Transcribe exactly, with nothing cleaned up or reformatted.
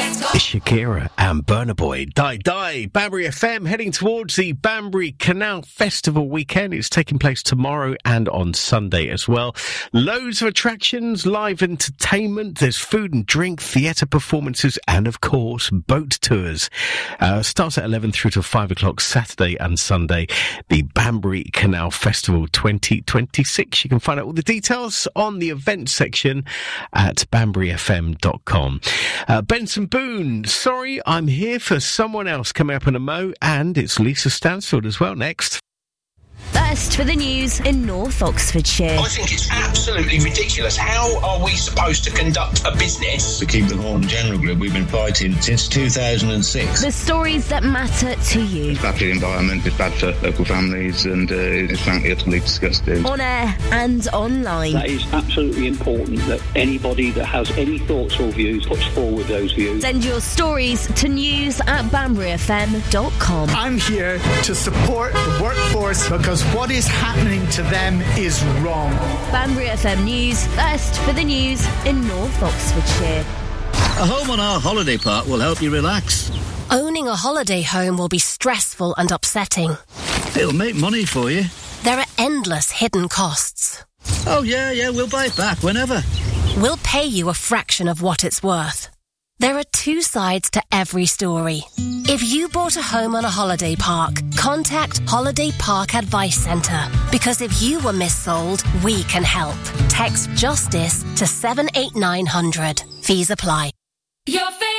Shakira and Burna Boy, Die Die. Banbury F M heading towards the Banbury Canal Festival weekend. It's taking place tomorrow and on Sunday as well. Loads of attractions, live entertainment. There's food and drink, theatre performances, and of course, boat tours. Uh, starts at eleven through to five o'clock Saturday and Sunday. The Banbury Canal Festival twenty twenty-six. You can find out all the details on the events section at banbury f m dot com. Uh, Benson Boone, Sorry I'm Here for Someone Else, coming up in a mo, and it's Lisa Stansfield as well next. First for the news in North Oxfordshire. I think it's absolutely ridiculous. How are we supposed to conduct a business? To keep the Horton General Group, we've been fighting since two thousand six. The stories that matter to you. It's bad for the environment, it's bad for local families, and uh, it's frankly utterly disgusting. On air and online. That is absolutely important that anybody that has any thoughts or views puts forward those views. Send your stories to news at banbury f m dot com. I'm here to support the workforce because what is happening to them is wrong. Banbury F M News, first for the news in North Oxfordshire. A home on our holiday park will help you relax. Owning a holiday home will be stressful and upsetting. It'll make money for you. There are endless hidden costs. Oh, yeah, yeah, we'll buy it back whenever. We'll pay you a fraction of what it's worth. There are two sides to every story. If you bought a home on a holiday park, contact Holiday Park Advice Centre. Because if you were missold, we can help. Text JUSTICE to seven eight nine hundred. Fees apply. Your